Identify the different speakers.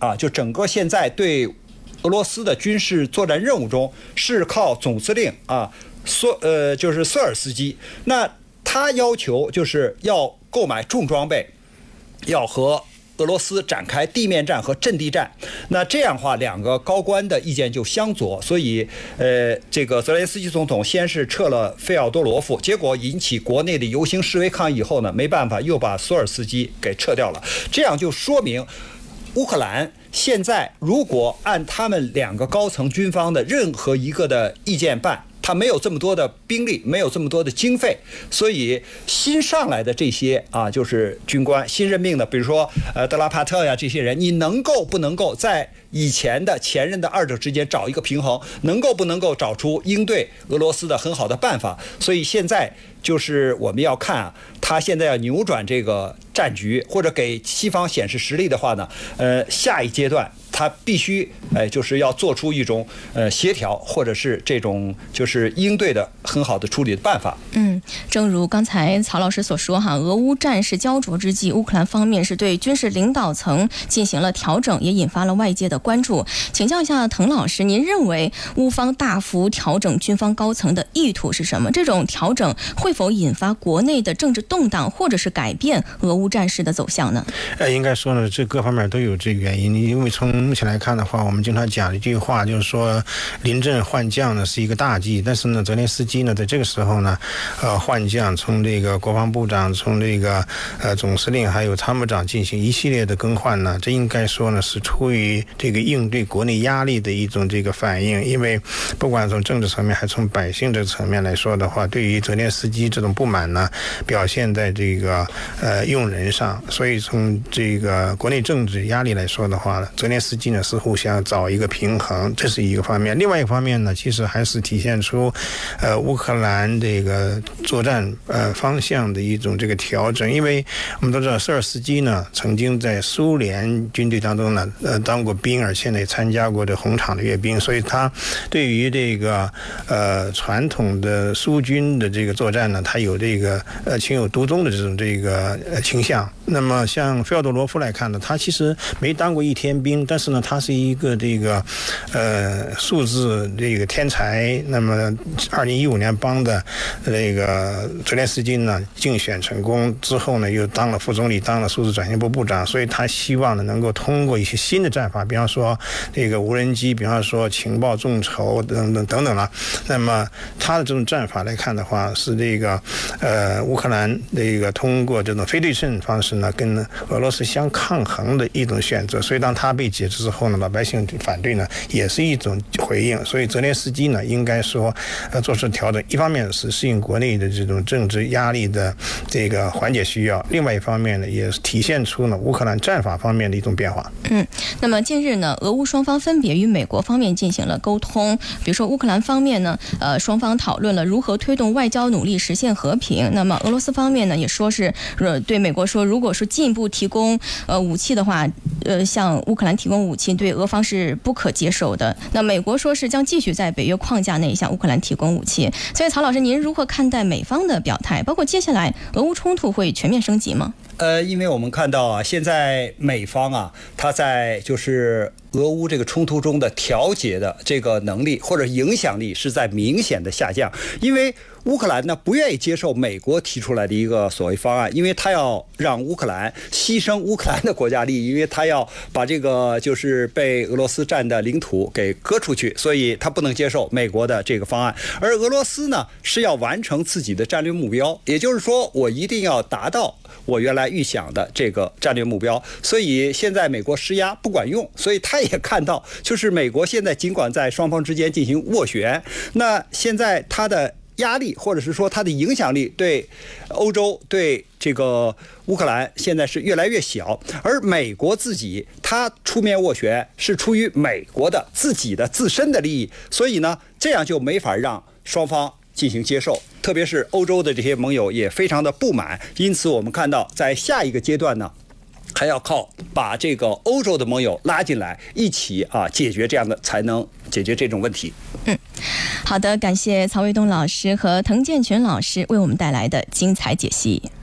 Speaker 1: 啊，就整个现在对俄罗斯的军事作战任务中是靠总司令啊就是瑟尔斯基。那他要求就是要购买重装备，要和俄罗斯展开地面战和阵地战。那这样的话，两个高官的意见就相左，所以这个泽连斯基总统先是撤了费奥多罗夫，结果引起国内的游行示威抗议以后呢，没办法又把索尔斯基给撤掉了。这样就说明乌克兰现在如果按他们两个高层军方的任何一个的意见办，他没有这么多的兵力，没有这么多的经费，所以新上来的这些啊，就是军官新任命的，比如说德拉帕特呀这些人，你能够不能够在以前的前任的二者之间找一个平衡，能够不能够找出应对俄罗斯的很好的办法？所以现在就是我们要看啊，他现在要扭转这个战局，或者给西方显示实力的话呢，下一阶段他必须就是要做出一种协调，或者是这种就是应对的很好的处理的办法。
Speaker 2: 正如刚才曹老师所说哈，俄乌战事焦灼之际，乌克兰方面是对军事领导层进行了调整，也引发了外界的关注。请教一下滕老师，您认为乌方大幅调整军方高层的意图是什么？这种调整会否引发国内的政治动荡，或者是改变俄乌战事的走向呢？
Speaker 3: 应该说呢，这各方面都有这个原因。因为从目前来看的话，我们经常讲一句话，就是说临阵换将呢是一个大忌，但是呢，泽连斯基呢在这个时候呢，换将，从这个国防部长，从这个总司令还有参谋长进行一系列的更换呢，这应该说呢是出于这个应对国内压力的一种这个反应。因为不管从政治层面还从百姓这个层面来说的话，对于泽连斯基这种不满呢，表现在这个用人上。所以从这个国内政治压力来说的话，泽连斯基呢似乎想找一个平衡，这是一个方面。另外一个方面呢，其实还是体现出乌克兰这个作战方向的一种这个调整。因为我们都知道瑟尔斯基呢曾经在苏联军队当中呢当过兵，而且呢参加过这红场的阅兵，所以他对于这个传统的苏军的这个作战呢，他有这个情有独钟的这种这个倾向。那么像费奥多罗夫来看呢，他其实没当过一天兵，但是呢他是一个这个数字这个天才。那么2015年帮的这个泽连斯基呢竞选成功之后呢，又当了副总理，当了数字转型部部长，所以他希望呢能够通过一些新的战法，比方说这个无人机，比方说情报众筹等等等等了。那么他的这种战法来看的话，是这个乌克兰这个通过这种非对称方式呢跟俄罗斯相抗衡的一种选择。所以当他被解职之后呢，老百姓反对呢也是一种回应。所以泽连斯基呢应该说做出调整，一方面是适应国内的这种政治压力的这个缓解需要，另外一方面呢也体现出呢乌克兰战法方面的一种变化。
Speaker 2: 那么近日呢，俄乌双方分别与美国方面进行了沟通，比如说乌克兰方面呢，双方讨论了如何推动外交努力实现和平。那么俄罗斯方面呢，也说是对美国说，如果说进一步提供武器的话，向乌克兰提供武器对俄方是不可接受的。那美国说是将继续在北约框架内向乌克兰提供武器。所以曹老师，您如何看待美方的表态？包括接下来俄乌冲突会全面升级吗？
Speaker 1: 因为我们看到啊，现在美方啊，他在就是俄乌这个冲突中的调节的这个能力或者影响力是在明显的下降。因为乌克兰呢不愿意接受美国提出来的一个所谓方案，因为他要让乌克兰牺牲乌克兰的国家利益，因为他要把这个就是被俄罗斯占的领土给割出去，所以他不能接受美国的这个方案。而俄罗斯呢是要完成自己的战略目标，也就是说我一定要达到我原来预想的这个战略目标。所以现在美国施压不管用，所以他也看到就是美国现在尽管在双方之间进行斡旋，那现在他的压力或者是说它的影响力对欧洲对这个乌克兰现在是越来越小。而美国自己它出面斡旋是出于美国的自己的自身的利益，所以呢这样就没法让双方进行接受，特别是欧洲的这些盟友也非常的不满。因此我们看到在下一个阶段呢，还要靠把这个欧洲的盟友拉进来一起解决，这样的才能解决这种问题。
Speaker 2: 好的，感谢曹卫东老师和滕建全老师为我们带来的精彩解析。